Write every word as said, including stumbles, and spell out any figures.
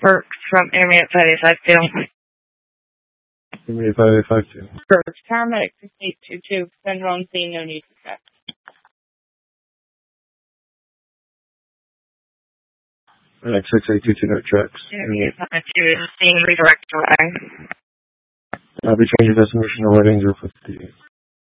Burks from Intermediate five eight five two. Intermediate five eight five two. Burks, paramedic six eight two two. Send on scene, no need to check. Paramedic six eight two two, no tracks. Intermediate five two, scene, redirect to Rye. I'll be changing destination to right Angel fifty.